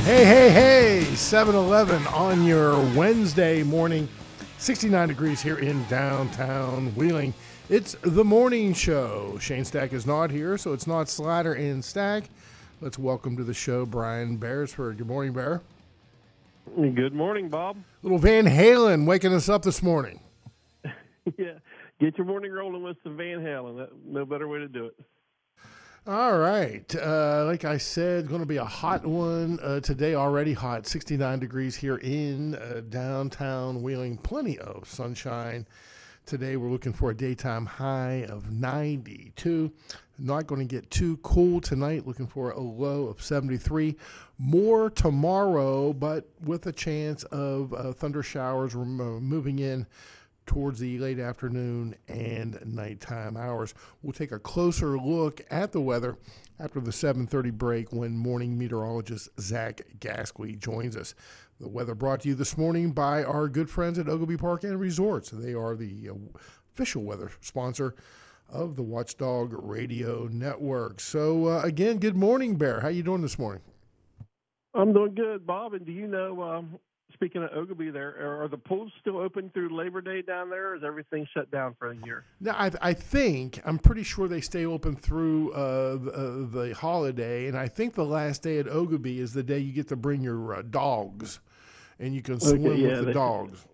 Hey, hey, hey, 7-Eleven on your Wednesday morning, 69 degrees here in downtown Wheeling. It's the morning show. Shane Stack is not here, so it's not Slider and Stack. Let's welcome to the show Brian Beresford. Good morning, Bear. Good morning, Bob. Little Van Halen waking us up this morning. Yeah, get your morning rolling with some Van Halen. No better way to do it. All right. Like I said, going to be a hot one today, already hot, 69 degrees here in downtown Wheeling. Plenty of sunshine. Today we're looking for a daytime high of 92. Not going to get too cool tonight. Looking for a low of 73. More tomorrow, but with a chance of thunder showers moving in towards the late afternoon and nighttime hours. We'll take a closer look at the weather after the 7:30 break when morning meteorologist Zach Gasquey joins us. The weather brought to you this morning by our good friends at Oglebay Park and Resorts. They are the official weather sponsor of the Watchdog Radio Network. So, again, good morning, Bear. How you doing this morning? I'm doing good, Bob. And do you know, speaking of Oglebay there, are the pools still open through Labor Day down there, or is everything shut down for a year? Now, I'm pretty sure they stay open through the holiday, and I think the last day at Oglebay is the day you get to bring your dogs, and you can swim with the dogs.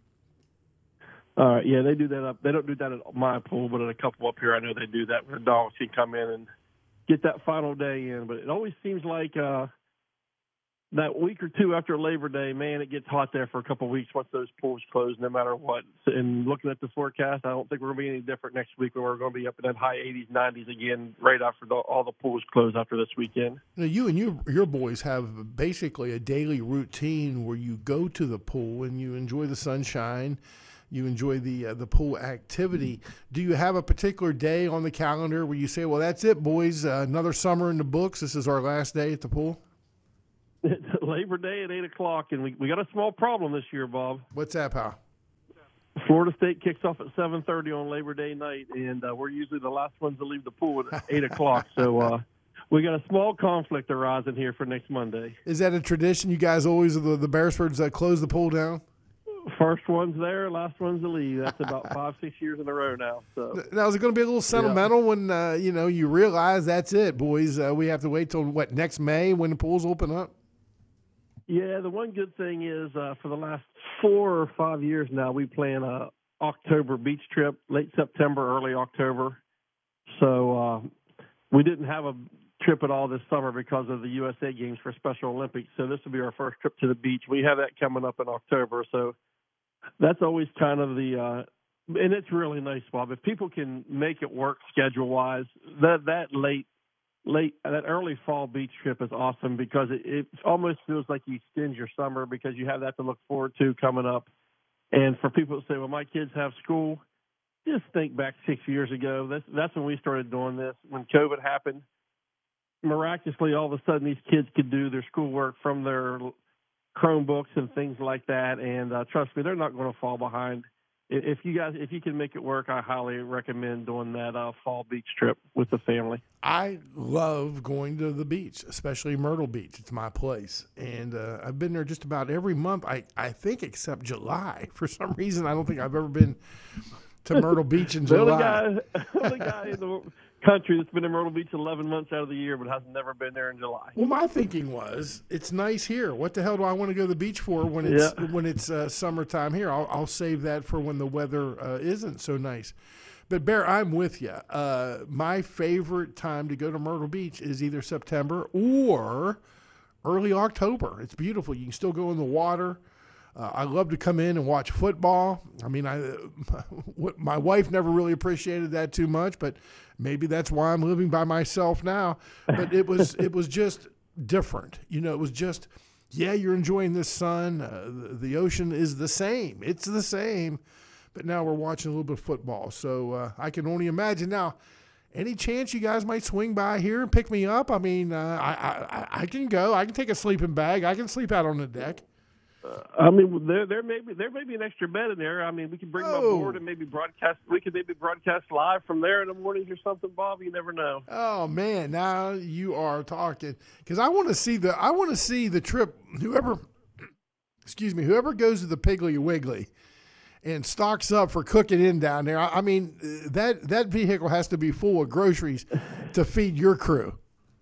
All right, yeah, they do that up. They don't do that at my pool, but at a couple up here, I know they do that where the dogs can come in and get that final day in. But it always seems like that week or two after Labor Day, man, it gets hot there for a couple of weeks once those pools close, no matter what. And looking at the forecast, I don't think we're going to be any different next week when we're going to be up in that high 80s, 90s again right after all the pools close after this weekend. Now, you and your boys have basically a daily routine where you go to the pool and you enjoy the sunshine. You enjoy the pool activity. Do you have a particular day on the calendar where you say, well, that's it, boys, another summer in the books. This is our last day at the pool? It's Labor Day at 8 o'clock, and we got a small problem this year, Bob. What's that, pal? Florida State kicks off at 7:30 on Labor Day night, and we're usually the last ones to leave the pool at 8 o'clock. So we got a small conflict arising here for next Monday. Is that a tradition? You guys always, the Beresfords, close the pool down? First one's there, last one's to leave. That's about 5-6 years in a row now. So now, is it going to be a little sentimental when you realize that's it, boys? We have to wait till next May when the pools open up? Yeah, the one good thing is for the last 4 or 5 years now, we plan a October beach trip, late September, early October. So we didn't have a trip at all this summer because of the USA Games for Special Olympics. So this will be our first trip to the beach. We have that coming up in October. So that's always kind of and it's really nice, Bob. If people can make it work schedule-wise, that early fall beach trip is awesome because it almost feels like you extend your summer because you have that to look forward to coming up. And for people that say, well, my kids have school, just think back 6 years ago. That's when we started doing this. When COVID happened, miraculously, all of a sudden, these kids could do their schoolwork from their Chromebooks and things like that. And trust me, they're not going to fall behind. If you can make it work, I highly recommend doing that fall beach trip with the family. I love going to the beach, especially Myrtle Beach. It's my place. And I've been there just about every month, I think, except July. For some reason, I don't think I've ever been to Myrtle Beach in July. The only guy in the country that's been in Myrtle Beach 11 months out of the year but has never been there in July. Well, my thinking was, it's nice here. What the hell do I want to go to the beach for when it's summertime here? I'll save that for when the weather isn't so nice. But, Bear, I'm with you. My favorite time to go to Myrtle Beach is either September or early October. It's beautiful. You can still go in the water. I love to come in and watch football. I mean, my wife never really appreciated that too much, but maybe that's why I'm living by myself now. But it was just different. It was just, you're enjoying the sun. The ocean is the same. It's the same. But now we're watching a little bit of football. So I can only imagine. Now, any chance you guys might swing by here and pick me up? I mean, I can go. I can take a sleeping bag. I can sleep out on the deck. I mean, there may be an extra bed in there. I mean, we can bring them on board and maybe broadcast. We could maybe broadcast live from there in the mornings or something, Bob. You never know. Oh man, now you are talking, because I want to see the trip. Whoever goes to the Piggly Wiggly and stocks up for cooking in down there. I mean, that vehicle has to be full of groceries to feed your crew.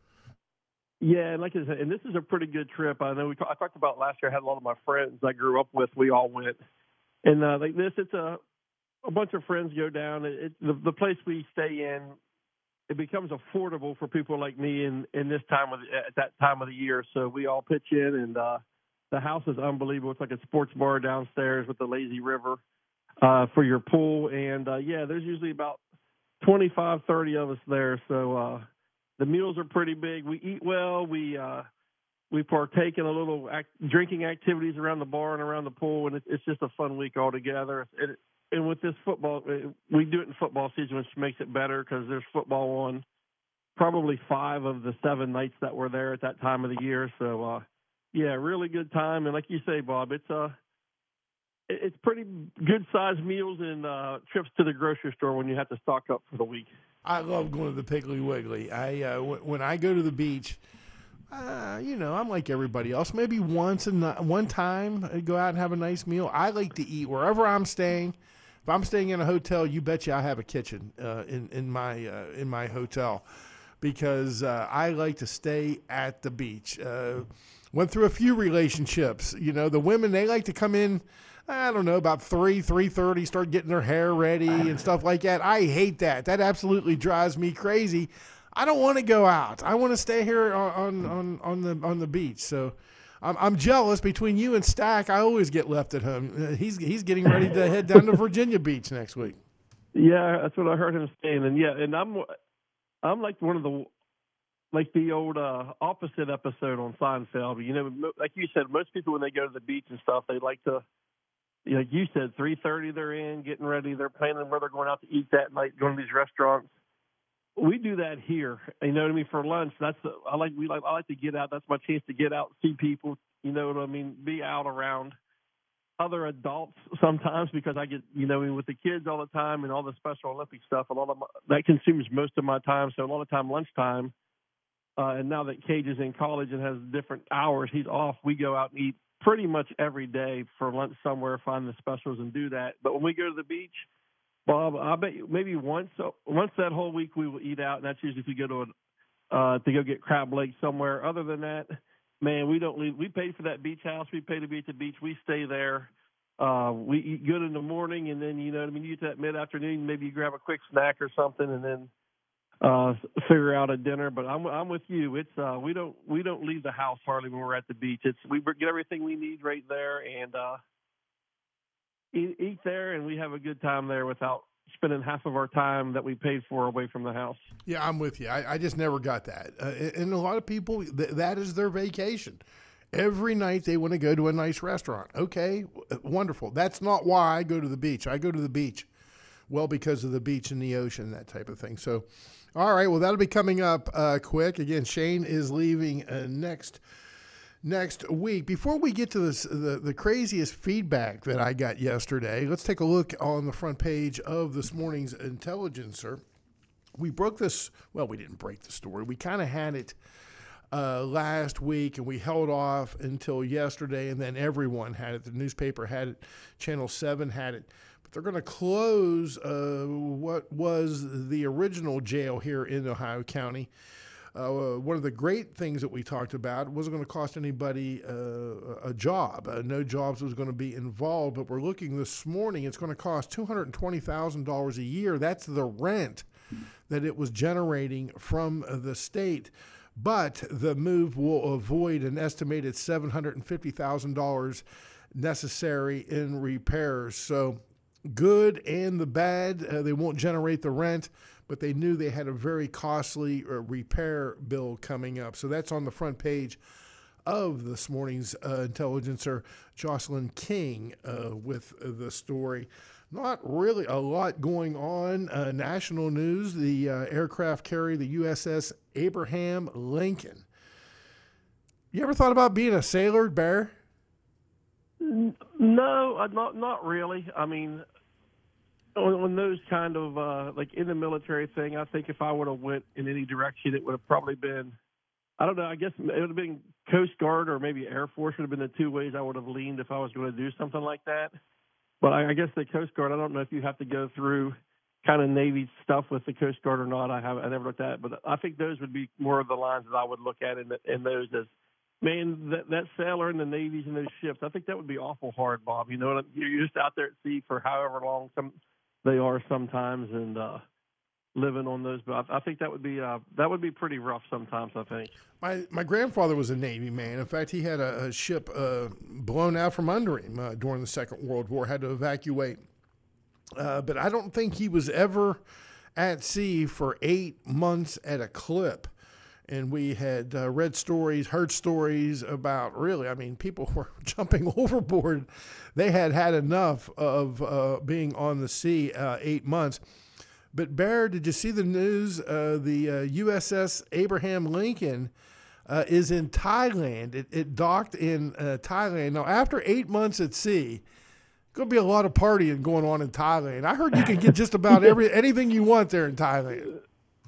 Yeah, and like I said, and this is a pretty good trip. I know I talked about last year. I had a lot of my friends I grew up with. We all went, and like this, it's a bunch of friends go down. The place we stay in, it becomes affordable for people like me in this time at that time of the year. So we all pitch in, and the house is unbelievable. It's like a sports bar downstairs with the lazy river for your pool, and there's usually about 25, 30 of us there. So. The meals are pretty big. We eat well. We partake in a little drinking activities around the bar and around the pool, and it's just a fun week altogether. And with this football, we do it in football season, which makes it better because there's football on probably 5 of the 7 nights that we're there at that time of the year. So, really good time. And like you say, Bob, it's pretty good-sized meals and trips to the grocery store when you have to stock up for the week. I love going to the Piggly Wiggly. When I go to the beach, I'm like everybody else. Maybe one time I go out and have a nice meal. I like to eat wherever I'm staying. If I'm staying in a hotel, you betcha I have a kitchen in my hotel, because I like to stay at the beach. Went through a few relationships. The women, they like to come in, I don't know, about 3:30, start getting their hair ready and stuff like that. I hate that. That absolutely drives me crazy. I don't want to go out. I want to stay here on the beach. So I'm jealous. Between you and Stack, I always get left at home. He's getting ready to head down to Virginia Beach next week. Yeah, that's what I heard him saying. And I'm like one of the old opposite episode on Seinfeld. Like you said, most people when they go to the beach and stuff, they like to. Like you said, 3:30 they're in, getting ready. They're planning where they're going out to eat that night, going to these restaurants. We do that here. You know what I mean? For lunch, I like to get out. That's my chance to get out, see people. You know what I mean? Be out around other adults sometimes, because I get with the kids all the time and all the Special Olympic stuff. That consumes most of my time. So a lot of time lunchtime. And now that Cage is in college and has different hours, he's off. We go out and eat pretty much every day for lunch somewhere, find the specials and do that. But when we go to the beach, Bob, I bet you maybe once that whole week we will eat out, and that's usually if we go to go get crab legs somewhere. Other than that, man, we don't leave. We pay for that beach house. We pay to be at the beach. We stay there. We eat good in the morning, and then you get to that mid-afternoon, maybe you grab a quick snack or something, and then figure out a dinner. But I'm with you. It's we don't leave the house hardly when we're at the beach. We get everything we need right there and eat there, and we have a good time there without spending half of our time that we paid for away from the house. Yeah, I'm with you. I just never got that. And a lot of people, that is their vacation. Every night they want to go to a nice restaurant. Okay, wonderful. That's not why I go to the beach. I go to the beach, because of the beach and the ocean, that type of thing. So, all right, well, that'll be coming up quick. Again, Shane is leaving next week. Before we get to the craziest feedback that I got yesterday, let's take a look on the front page of this morning's Intelligencer. We broke this, well, we didn't break the story. We kind of had it last week, and we held off until yesterday, and then everyone had it. The newspaper had it. Channel 7 had it. They're going to close what was the original jail here in Ohio County. One of the great things that we talked about wasn't going to cost anybody a job. No jobs was going to be involved, but we're looking this morning, it's going to cost $220,000 a year. That's the rent that it was generating from the state. But the move will avoid an estimated $750,000 necessary in repairs. So, good and the bad, they won't generate the rent, but they knew they had a very costly repair bill coming up. So that's on the front page of this morning's Intelligencer. Jocelyn King with the story. Not really a lot going on. National news, the aircraft carrier, the USS Abraham Lincoln. You ever thought about being a sailor, Bear? No, not really. I mean, on those kind of like in the military thing, I think if I would have went in any direction, it would have probably been, I don't know. I guess it would have been Coast Guard or maybe Air Force would have been the two ways I would have leaned if I was going to do something like that. But I guess the Coast Guard, I don't know if you have to go through kind of Navy stuff with the Coast Guard or not. I never looked at it, but I think those would be more of the lines that I would look at in those as, man, that sailor in the navies and those ships. I think that would be awful hard, Bob. You know what you're just out there at sea for however long they are sometimes, and living on those. But I think that would be pretty rough sometimes, I think. My grandfather was a Navy man. In fact, he had a ship blown out from under him during the Second World War, had to evacuate. But I don't think he was ever at sea for 8 months at a clip. And we had read stories, heard stories about really, I mean, people were jumping overboard. They had enough of being on the sea 8 months. But Bear, did you see the news? The USS Abraham Lincoln is in Thailand. It docked in Thailand. Now, after 8 months at sea, going to be a lot of partying going on in Thailand. I heard you can get just about anything you want there in Thailand.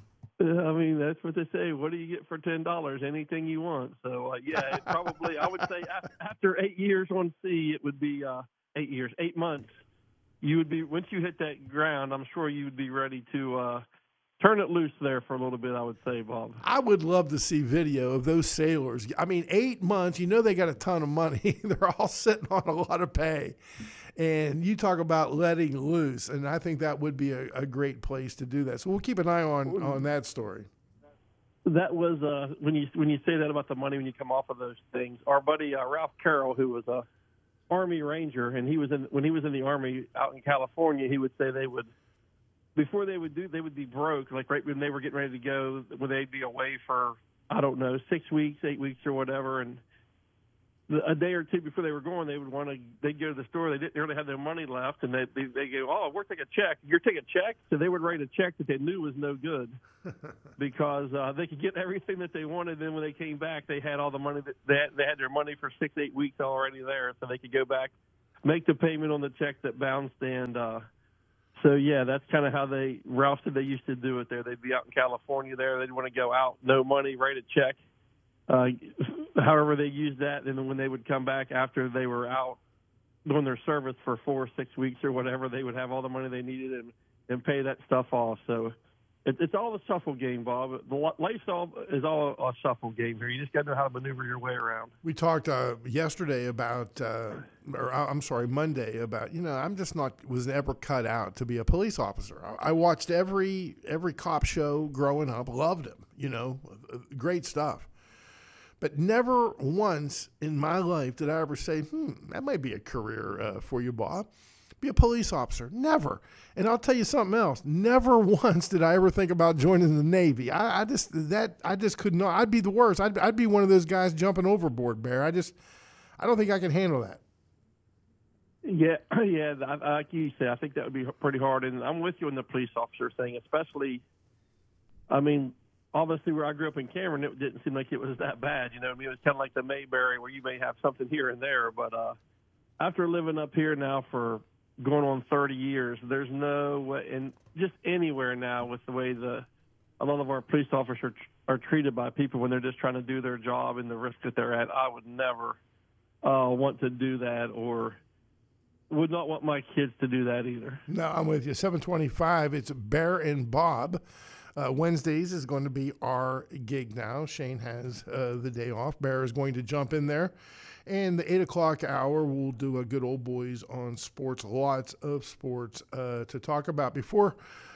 I mean, that's what they say. What do you get for $10? Anything you want. So, yeah, it probably, I would say after 8 years on sea, it would be 8 months. You would be, once you hit that ground, I'm sure you would be ready to turn it loose there for a little bit, I would say, Bob. I would love to see video of those sailors. I mean, 8 months, you know they got a ton of money. They're all sitting on a lot of pay. And you talk about letting loose, and I think that would be a great place to do that. So we'll keep an eye on that story. That was when you say that about the money when you come off of those things. Our buddy Ralph Carroll, who was a Army Ranger, and when he was in the Army out in California, he would say they would be broke, like right when they were getting ready to go, when they'd be away for, I don't know, 6 weeks, 8 weeks or whatever, and a day or two before they were going, they'd go to the store. They didn't really have their money left, and they go, oh, we'll take a check. You're taking a check? So they would write a check that they knew was no good because they could get everything that they wanted. Then when they came back, they had all the money that they had their money for 6, 8 weeks already there, so they could go back, make the payment on the check that bounced. And so, yeah, that's kind of how Ralph said they used to do it there. They'd be out in California there. They'd want to go out, no money, write a check. However they used that, and then when they would come back after they were out doing their service for 4 or 6 weeks or whatever, they would have all the money they needed and pay that stuff off. So it's all a shuffle game, Bob. Life is all a shuffle game here. You just got to know how to maneuver your way around. We talked yesterday about, Monday about, I'm just was never cut out to be a police officer. I watched every cop show growing up, loved them, great stuff. But never once in my life did I ever say, that might be a career for you, Bob. Be a police officer. Never. And I'll tell you something else. Never once did I ever think about joining the Navy. I just could not. I'd be the worst. I'd be one of those guys jumping overboard, Bear. I don't think I can handle that. Yeah, like you said, I think that would be pretty hard. And I'm with you on the police officer thing, especially, I mean, obviously, where I grew up in Cameron, it didn't seem like it was that bad. You know what I mean? It was kind of like the Mayberry where you may have something here and there. But after living up here now for going on 30 years, there's no way, and just anywhere now with the way a lot of our police officers are treated by people when they're just trying to do their job and the risk that they're at, I would never want to do that or would not want my kids to do that either. No, I'm with you. 7:25, it's Bear and Bob. Wednesdays is going to be our gig now. Shane has the day off. Bear is going to jump in there. And the 8 o'clock hour, we'll do a good old boys on sports, lots of sports to talk about. Before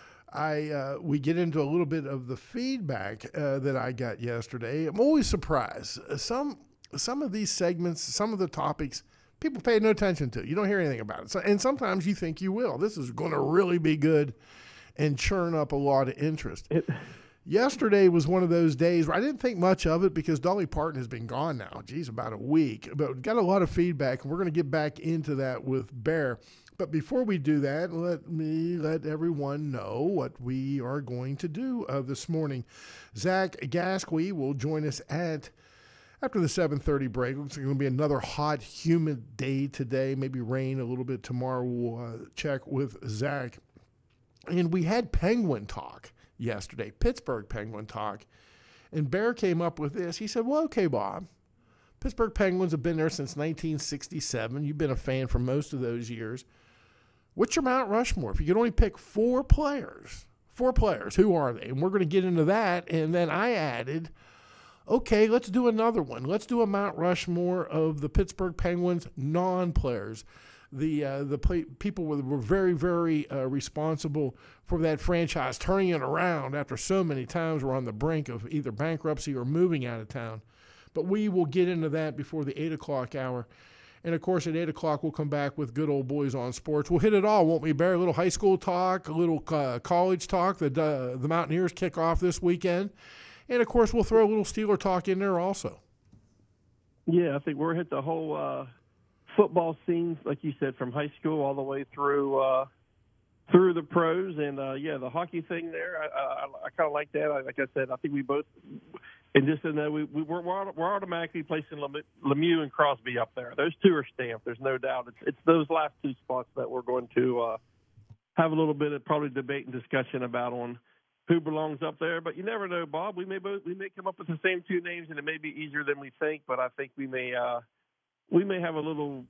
we get into a little bit of the feedback that I got yesterday, I'm always surprised. Some of these segments, some of the topics, people pay no attention to. You don't hear anything about it. So, and sometimes you think you will. This is going to really be good and churn up a lot of interest. Yesterday was one of those days where I didn't think much of it because Dolly Parton has been gone now. Geez, about a week. But got a lot of feedback, and we're going to get back into that with Bear. But before we do that, let me let everyone know what we are going to do this morning. Zach Gasquet will join us at After the 7:30 break, looks like it's going to be another hot, humid day today. Maybe rain a little bit tomorrow. We'll check with Zach. And we had Penguin talk yesterday, Pittsburgh Penguin talk. And Bear came up with this. He said, well, okay, Bob, Pittsburgh Penguins have been there since 1967. You've been a fan for most of those years. What's your Mount Rushmore? If you could only pick four players, who are they? And we're going to get into that. And then I added, okay, let's do another one. Let's do a Mount Rushmore of the Pittsburgh Penguins non-players. The people were very, very responsible for that franchise turning it around after so many times we're on the brink of either bankruptcy or moving out of town. But we will get into that before the 8 o'clock hour. And, of course, at 8 o'clock, we'll come back with Good Old Boys on Sports. We'll hit it all, won't we, Barry? A little high school talk, a little college talk. The Mountaineers kick off this weekend. And, of course, we'll throw a little Steeler talk in there also. Yeah, I think we're hit the whole football scene, like you said, from high school all the way through the pros. And, the hockey thing there, I kind of like that. Like I said, I think we both – and just to know, we're automatically placing Lemieux and Crosby up there. Those two are stamped. There's no doubt. It's those last two spots that we're going to have a little bit of probably debate and discussion about on who belongs up there. But you never know, Bob. We may come up with the same two names, and it may be easier than we think. But I think we may have a little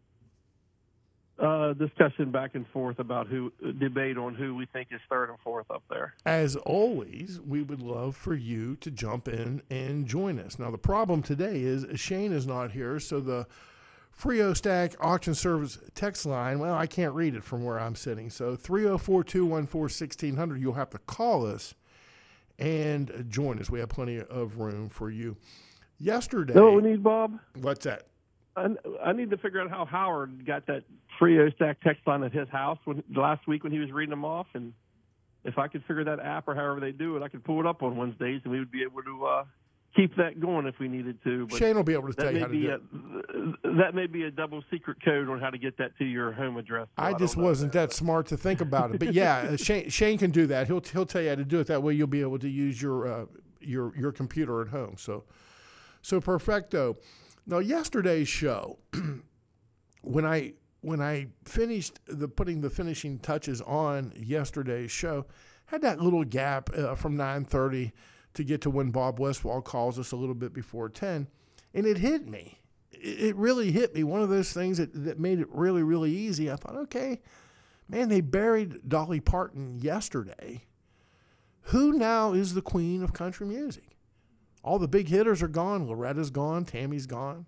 discussion back and forth about debate on who we think is third and fourth up there. As always, we would love for you to jump in and join us. Now, the problem today is Shane is not here, so the Frio Stack Auction Service text line, well, I can't read it from where I'm sitting. So 304-214-1600, you'll have to call us and join us. We have plenty of room for you. Yesterday. Know what we need, Bob? What's that? I need to figure out how Howard got that Frio Stack text line at his house last week when he was reading them off. And if I could figure that app or however they do it, I could pull it up on Wednesdays, and we would be able to keep that going if we needed to. But Shane will be able to tell you how to do it. That may be a double secret code on how to get that to your home address. So I just wasn't that smart to think about it. But, yeah, Shane can do that. He'll tell you how to do it. That way you'll be able to use your computer at home. So perfecto. Now, yesterday's show, when I finished putting the finishing touches on yesterday's show, had that little gap from 9:30 to get to when Bob Westfall calls us a little bit before 10, and it hit me. It really hit me. One of those things that made it really, really easy. I thought, okay, man, they buried Dolly Parton yesterday. Who now is the queen of country music? All the big hitters are gone. Loretta's gone. Tammy's gone.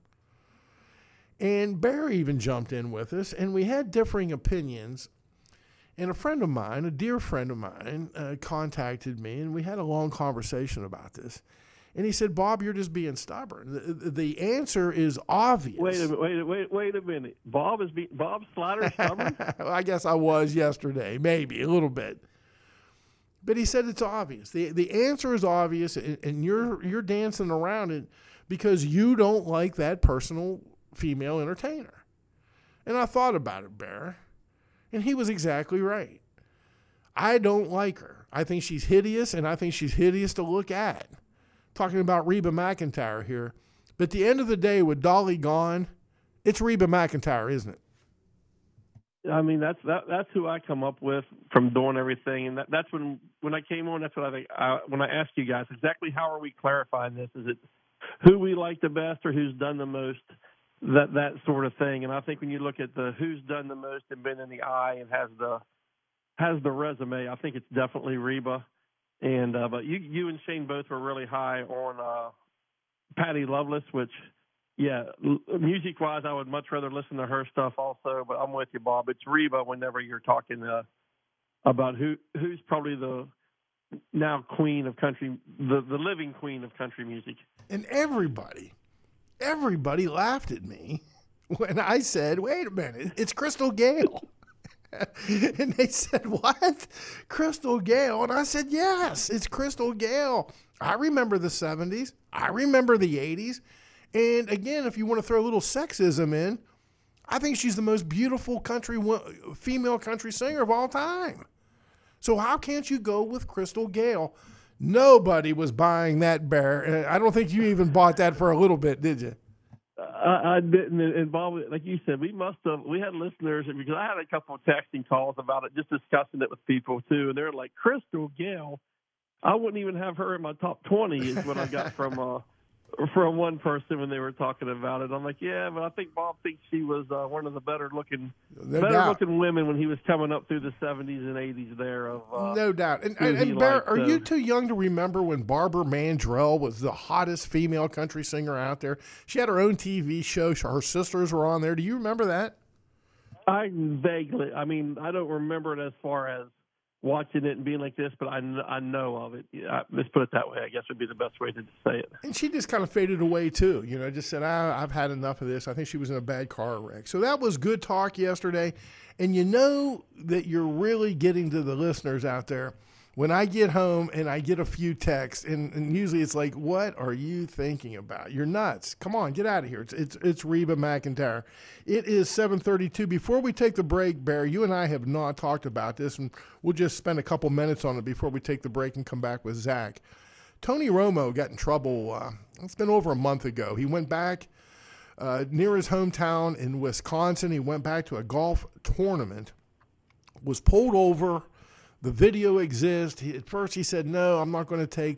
And Barry even jumped in with us, and we had differing opinions. And a friend of mine, a dear friend of mine, contacted me, and we had a long conversation about this. And he said, Bob, you're just being stubborn. The answer is obvious. Wait a minute. Bob Slider stubborn? I guess I was yesterday, maybe a little bit. But he said it's obvious. The answer is obvious, and you're dancing around it because you don't like that personal female entertainer. And I thought about it, Bear, and he was exactly right. I don't like her. I think she's hideous, and I think she's hideous to look at. Talking about Reba McEntire here. But at the end of the day, with Dolly gone, it's Reba McEntire, isn't it? I mean, that's who I come up with from doing everything, and that's when I came on. That's what I think. When I asked you guys exactly how are we clarifying this? Is it who we like the best or who's done the most? That sort of thing. And I think when you look at the who's done the most and been in the eye and has the resume, I think it's definitely Reba. And but you and Shane both were really high on Patty Loveless, which. Yeah, music-wise, I would much rather listen to her stuff also, but I'm with you, Bob. It's Reba whenever you're talking about who's probably the now queen of country, the living queen of country music. And everybody laughed at me when I said, wait a minute, it's Crystal Gayle. And they said, what? Crystal Gayle? And I said, yes, it's Crystal Gayle. I remember the 70s. I remember the 80s. And again, if you want to throw a little sexism in, I think she's the most beautiful female country singer of all time. So how can't you go with Crystal Gayle? Nobody was buying that, Bear. I don't think you even bought that for a little bit, did you? I didn't involve it. Like you said, we had listeners, because I had a couple of texting calls about it, just discussing it with people too. And they're like, Crystal Gayle, I wouldn't even have her in my top 20 is what I got from one person when they were talking about it. I'm like, yeah, but I think Bob thinks she was one of the better looking women when he was coming up through the 70s and 80s there. No doubt. And Bear, are you too young to remember when Barbara Mandrell was the hottest female country singer out there? She had her own TV show. Her sisters were on there. Do you remember that? I vaguely. I mean, I don't remember it as far as watching it and being like this, but I know of it. Yeah, let's put it that way, I guess would be the best way to say it. And she just kind of faded away too, just said, I've had enough of this. I think she was in a bad car wreck. So that was good talk yesterday. And you know that you're really getting to the listeners out there when I get home and I get a few texts, and usually it's like, what are you thinking about? You're nuts. Come on, get out of here. It's Reba McEntire. It is 7:32. Before we take the break, Bear, you and I have not talked about this, and we'll just spend a couple minutes on it before we take the break and come back with Zach. Tony Romo got in trouble, it's been over a month ago. He went back near his hometown in Wisconsin. He went back to a golf tournament, was pulled over. The video exists. At first he said, no, I'm not going to take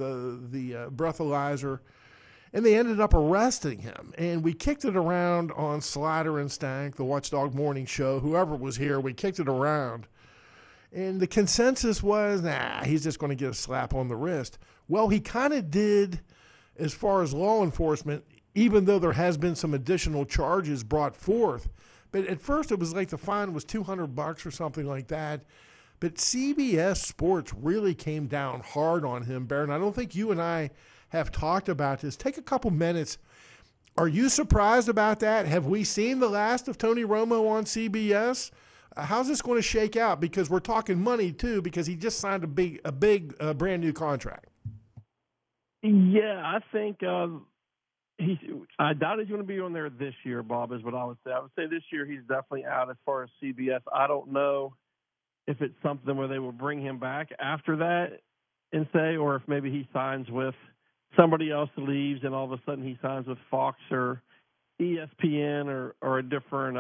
the breathalyzer. And they ended up arresting him. And we kicked it around on Slider and Stank, the Watchdog Morning Show. Whoever was here, we kicked it around. And the consensus was, he's just going to get a slap on the wrist. Well, he kind of did as far as law enforcement, even though there has been some additional charges brought forth. But at first it was like the fine was $200 or something like that. But CBS Sports really came down hard on him, Bear, and I don't think you and I have talked about this. Take a couple minutes. Are you surprised about that? Have we seen the last of Tony Romo on CBS? How's this going to shake out? Because we're talking money, too, because he just signed a big brand new contract. Yeah, I think I doubt he's going to be on there this year, Bob, is what I would say. I would say this year he's definitely out as far as CBS. I don't know if it's something where they will bring him back after that and say, or if maybe he signs with somebody else, leaves, and all of a sudden he signs with Fox or ESPN or a different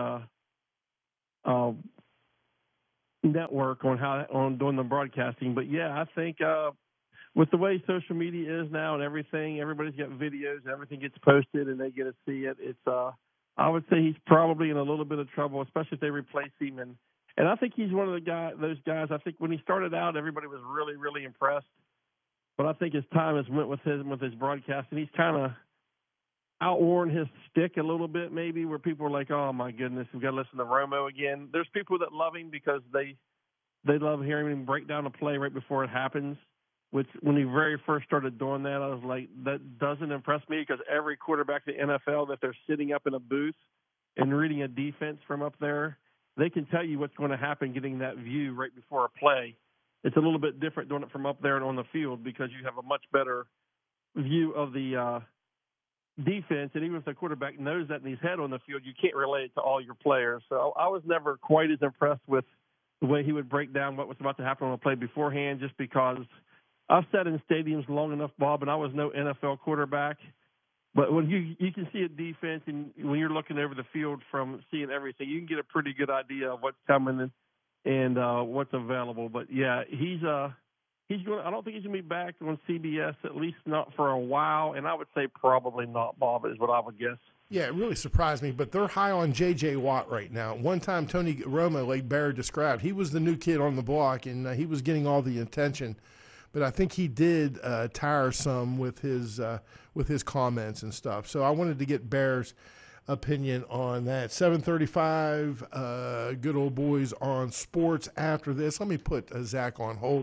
network on doing the broadcasting. But yeah, I think with the way social media is now and everything, everybody's got videos and everything gets posted and they get to see it. It's I would say he's probably in a little bit of trouble, especially if they replace him. And I think he's one of those guys. I think when he started out, everybody was really, really impressed. But I think as time has went with his broadcasting, he's kind of outworn his stick a little bit, maybe, where people are like, "Oh my goodness, we've got to listen to Romo again." There's people that love him because they love hearing him break down a play right before it happens. Which, when he very first started doing that, I was like, that doesn't impress me, because every quarterback in the NFL that they're sitting up in a booth and reading a defense from up there, they can tell you what's going to happen getting that view right before a play. It's a little bit different doing it from up there and on the field, because you have a much better view of the defense. And even if the quarterback knows that in his head on the field, you can't relate it to all your players. So I was never quite as impressed with the way he would break down what was about to happen on the play beforehand, just because I've sat in stadiums long enough, Bob, and I was no NFL quarterback. But when you can see a defense, and when you're looking over the field from seeing everything, you can get a pretty good idea of what's coming and what's available. But yeah, he's going. I don't think he's going to be back on CBS, at least not for a while. And I would say probably not, Bob, is what I would guess. Yeah, it really surprised me. But they're high on J.J. Watt right now. One time, Tony Romo, like Barry described, he was the new kid on the block, and he was getting all the attention. But I think he did tire some with his comments and stuff. So I wanted to get Bear's opinion on that. 7:35, good old boys on sports after this. Let me put Zach on hold.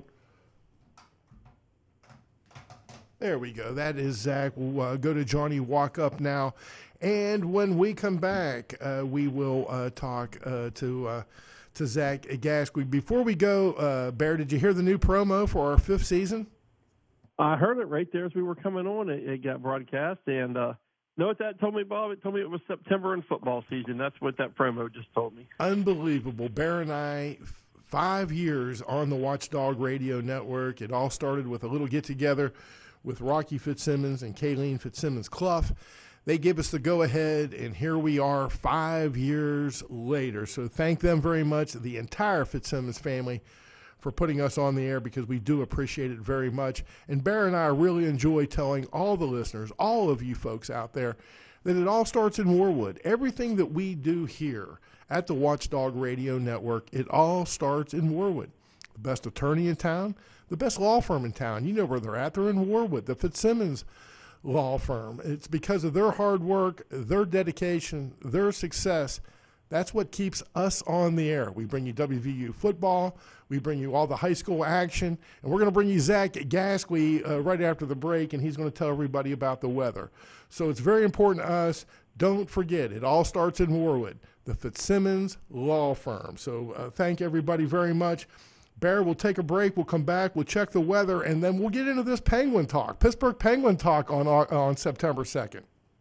There we go. That is Zach. We'll go to Johnny Walk Up now. And when we come back, we will talk to Zach Gasquet. Before we go, Bear, did you hear the new promo for our 5th season? I heard it right there as we were coming on. It got broadcast. And know what that told me, Bob? It told me it was September and football season. That's what that promo just told me. Unbelievable. Bear and I 5 years on the Watchdog Radio Network. It all started with a little get-together with Rocky Fitzsimmons and Kayleen Fitzsimmons-Clough. They gave us the go-ahead, and here we are 5 years later. So thank them very much, the entire Fitzsimmons family, for putting us on the air, because we do appreciate it very much. And Bear and I really enjoy telling all the listeners, all of you folks out there, that it all starts in Warwood. Everything that we do here at the Watchdog Radio Network, it all starts in Warwood. The best attorney in town, the best law firm in town. You know where they're at. They're in Warwood, the Fitzsimmons law firm. It's because of their hard work, their dedication, their success. That's what keeps us on the air. We bring you WVU football. We bring you all the high school action. And we're going to bring you Zach Gasquey right after the break, and he's going to tell everybody about the weather. So it's very important to us. Don't forget, it all starts in Warwood, the Fitzsimmons Law Firm. So thank everybody very much. Bear, we'll take a break. We'll come back. We'll check the weather, and then we'll get into this Penguin talk, Pittsburgh Penguin talk on September 2nd.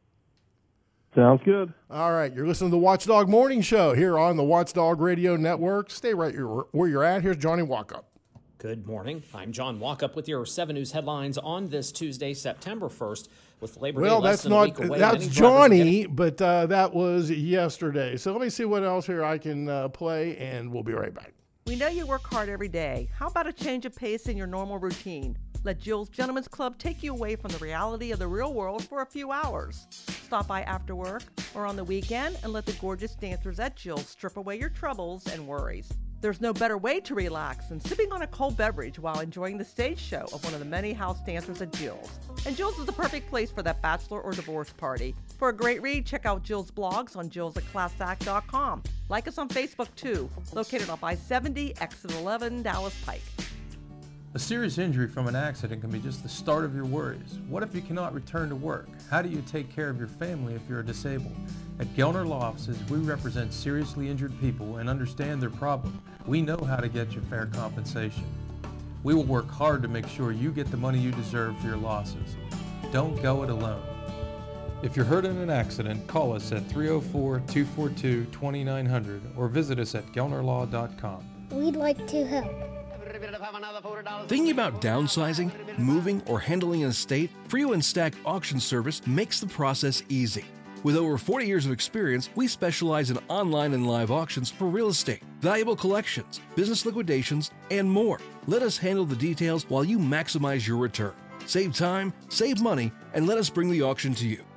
Sounds good. All right, you're listening to the Watchdog Morning Show here on the Watchdog Radio Network. Stay right where you're at. Here's Johnny Walkup. Good morning. I'm John Walkup with your 7 News headlines on this Tuesday, September 1st, with Labor Day less than a week away. That's Johnny, but that was yesterday. So let me see what else here I can play, and we'll be right back. We know you work hard every day. How about a change of pace in your normal routine? Let Jill's Gentlemen's Club take you away from the reality of the real world for a few hours. Stop by after work or on the weekend and let the gorgeous dancers at Jill's strip away your troubles and worries. There's no better way to relax than sipping on a cold beverage while enjoying the stage show of one of the many house dancers at Jill's. And Jill's is the perfect place for that bachelor or divorce party. For a great read, check out Jill's blogs on jills@classact.com. Like us on Facebook too, located off I-70, exit 11, Dallas Pike. A serious injury from an accident can be just the start of your worries. What if you cannot return to work? How do you take care of your family if you're disabled? At Gelner Law Offices, we represent seriously injured people and understand their problem. We know how to get you fair compensation. We will work hard to make sure you get the money you deserve for your losses. Don't go it alone. If you're hurt in an accident, call us at 304-242-2900 or visit us at gelnerlaw.com. We'd like to help. Thinking about downsizing, moving, or handling an estate? Frew & Stack Auction Service makes the process easy. With over 40 years of experience, we specialize in online and live auctions for real estate, valuable collections, business liquidations, and more. Let us handle the details while you maximize your return. Save time, save money, and let us bring the auction to you.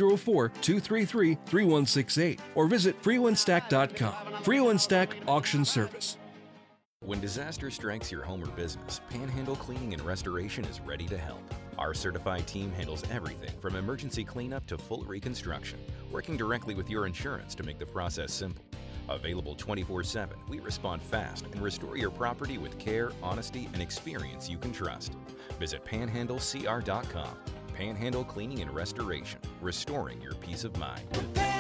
304-233-3168 or visit freeandstack.com. Frew & Stack Auction Service. When disaster strikes your home or business, Panhandle Cleaning and Restoration is ready to help. Our certified team handles everything from emergency cleanup to full reconstruction, working directly with your insurance to make the process simple. Available 24/7, we respond fast and restore your property with care, honesty, and experience you can trust. Visit panhandlecr.com. Panhandle Cleaning and Restoration, restoring your peace of mind.